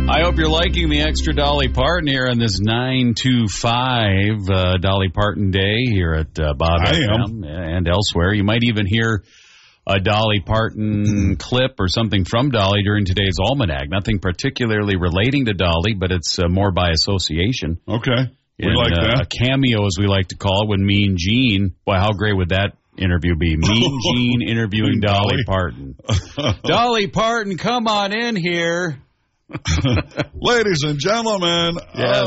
I hope you're liking the extra Dolly Parton here on this 9/25 Dolly Parton Day here at Bob FM and elsewhere. You might even hear a Dolly Parton clip or something from Dolly during today's Almanac. Nothing particularly relating to Dolly, but it's more by association. Okay. We like that. A cameo, as we like to call it, when Mean Gene, boy, how great would that interview be? Mean Gene interviewing Dolly Parton. Dolly Parton, come on in here. Ladies and gentlemen. Yes.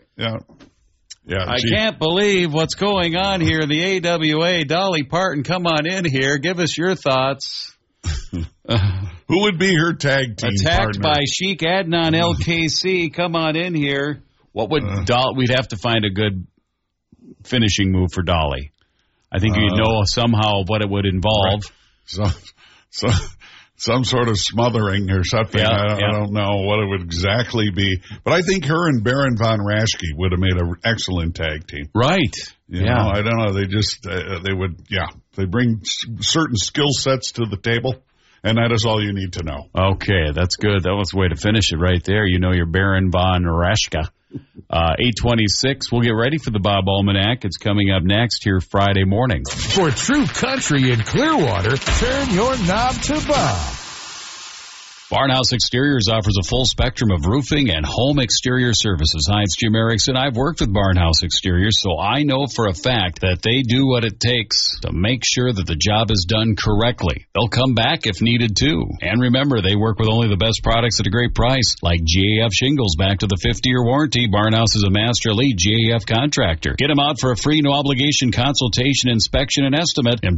I can't believe what's going on here in the AWA. Dolly Parton, come on in here. Give us your thoughts. Who would be her tag team Attacked partner? by Sheik Adnan LKC. Come on in here. What would we'd have to find a good finishing move for Dolly. I think you'd know somehow what it would involve. Right. Some sort of smothering or something. I don't know what it would exactly be. But I think her and Baron von Raschke would have made an excellent tag team. Right. You know, I don't know. They just, they bring certain skill sets to the table, and that is all you need to know. Okay, that's good. That was the way to finish it right there. You know your Baron von Raschke. 8:26. We'll get ready for the Bob Almanac. It's coming up next here Friday morning. For true country in Clearwater, turn your knob to Bob. Barnhouse Exteriors offers a full spectrum of roofing and home exterior services. Hi, it's Jim Erickson. I've worked with Barnhouse Exteriors, so I know for a fact that they do what it takes to make sure that the job is done correctly. They'll come back if needed, too. And remember, they work with only the best products at a great price, like GAF shingles back to the 50-year warranty. Barnhouse is a master elite GAF contractor. Get them out for a free, no-obligation consultation, inspection, and estimate.